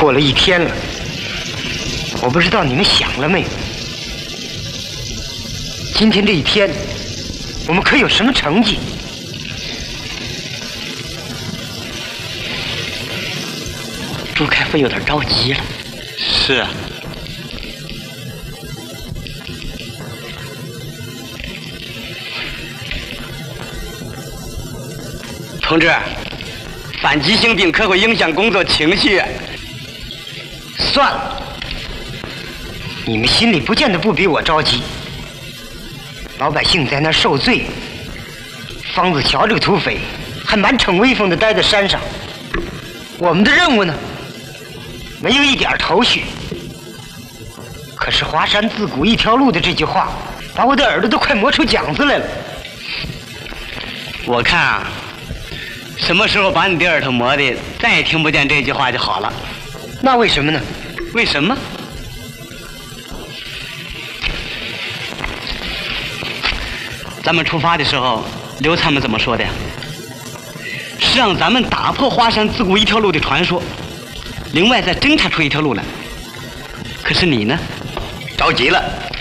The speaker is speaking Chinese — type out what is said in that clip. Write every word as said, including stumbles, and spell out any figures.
过了一天了，我不知道你们想了没有？今天这一天，我们可有什么成绩？ 朱开复有点着急了。 是啊。 同志，反急性病可会影响工作情绪。 算了，你们心里不见得不比我着急。老百姓在那受罪，方子乔这个土匪还满逞威风的待在山上。我们的任务呢，没有一点头绪。可是华山自古一条路的这句话，把我的耳朵都快磨出茧子来了。 我看啊，什么时候把你的耳朵磨的再也听不见这句话就好了。 那为什么呢？ 为什么？咱们出发的时候，刘参谋怎么说的呀？是让咱们打破华山自古一条路的传说，另外再侦查出一条路来。可是你呢？ 着急了，